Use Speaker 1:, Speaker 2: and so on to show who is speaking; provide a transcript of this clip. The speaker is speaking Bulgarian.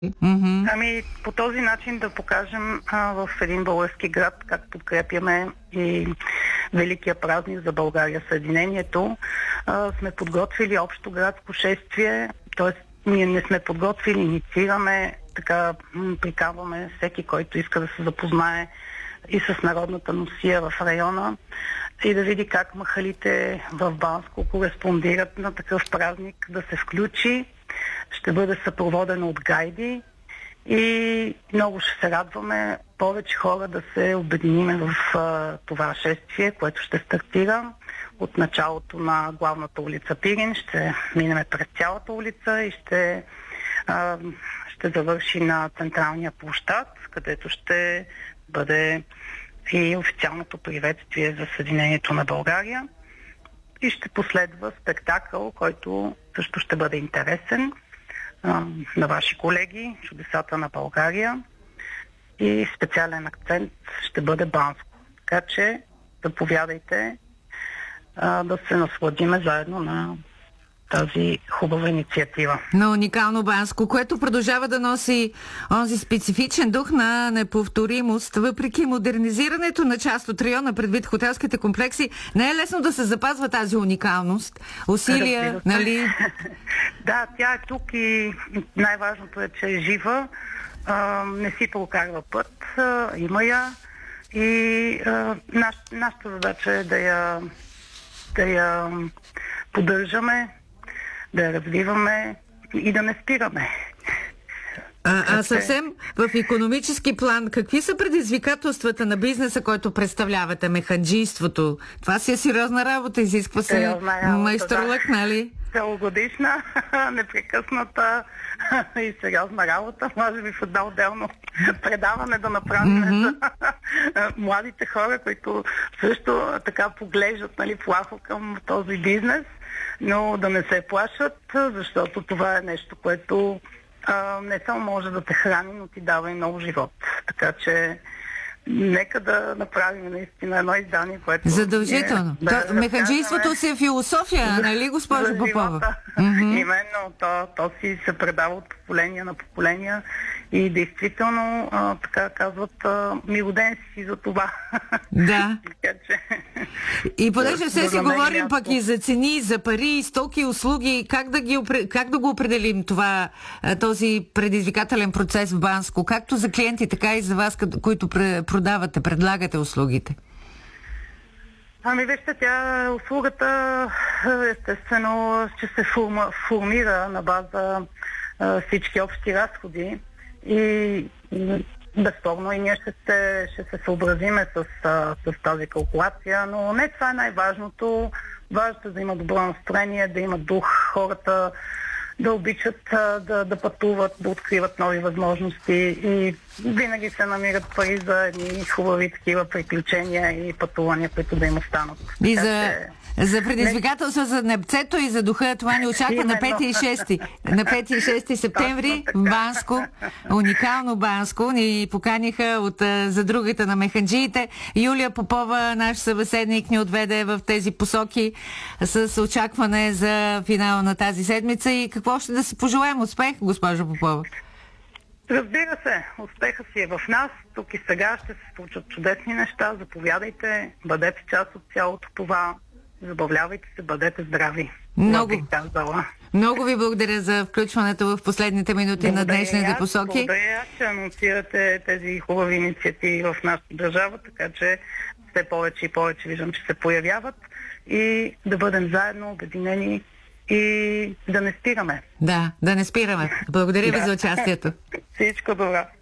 Speaker 1: Ами, по този начин да покажем в един български град как подкрепяме и великия празник за България, Съединението. Сме подготвили общо градско шествие, т.е. ние не сме подготвили, инициираме, така приканваме всеки, който иска да се запознае и с народната носия в района и да види как махалите в Банско кореспондират на такъв празник, да се включи. Ще бъде съпроводено от гайди и много ще се радваме повече хора да се обединиме в това шествие, което ще стартира от началото на главната улица Пирин. Ще минем през цялата улица и ще завърши на централния площад, където ще бъде и официалното приветствие за Съединението на България. И ще последва спектакъл, който също ще бъде интересен на ваши колеги, Чудесата на България, и специален акцент ще бъде Банско. Така че заповядайте да се насладиме заедно на тази хубава инициатива.
Speaker 2: На уникално Банско, което продължава да носи онзи специфичен дух на неповторимост, въпреки модернизирането на част от района предвид хотелските комплекси. Не е лесно да се запазва тази уникалност. Усилия, нали?
Speaker 1: Да, тя е тук и най-важното е, че е жива. Не си прокарва път. Има я. И нашата задача е да я поддържаме, да я развиваме и да не спираме.
Speaker 2: А съвсем в икономически план, какви са предизвикателствата на бизнеса, който представлявате? Механджийството. Това си е сериозна работа, изисква се майсторлък, нали?
Speaker 1: Целогодишна, непрекъсната и сериозна работа. Може би в едно отделно предаване да направим за младите хора, които също така поглеждат, нали, плахо към този бизнес, но да не се плашат, защото това е нещо, което не само може да те храни, но ти дава и много живот. Така че нека да направим наистина едно издание, което...
Speaker 2: Задължително. Механджийството си е философия, нали, госпожо Попова?
Speaker 1: Именно, то си се предава от поколения на поколения и действително, така казват, милоден си за това.
Speaker 2: Да.
Speaker 1: Така че...
Speaker 2: И понеже все си говорим пък и за цени, за пари, стоки, услуги, как да го определим това, този предизвикателен процес в Банско, както за клиенти, така и за вас, които продавате, предлагате услугите?
Speaker 1: Ами вижте, услугата естествено ще се формира на база всички общи разходи и безспорно и ние ще се съобразиме с тази калкулация, но не това е най-важното. Важното е да има добро настроение, да има дух, хората да обичат да пътуват, да откриват нови възможности и винаги се намират пари за едни хубави такива приключения и пътувания, които да им останат.
Speaker 2: И за предизвикателство за непцето и за духа, това ни очаква на 5 и 6. На 5 и 6 септември в Банско, уникално Банско, ни поканиха за другата на механджиите. Юлия Попова, наш събеседник, ни отведе в тези посоки с очакване за финал на тази седмица. И какво ще да си пожелаем? Успех, госпожо Попова!
Speaker 1: Разбира се, успеха си е в нас. Тук и сега ще се случат чудесни неща. Заповядайте, бъдете част от цялото това. Забавлявайте се, бъдете здрави.
Speaker 2: Много ви благодаря за включването в последните минути на днешните посоки.
Speaker 1: Благодаря, че анонсирате тези хубави инициативи в нашата държава, така че все повече и повече виждам, че се появяват и да бъдем заедно, обединени и да не спираме.
Speaker 2: Да не спираме. Благодаря ви за участието.
Speaker 1: Всичко добро.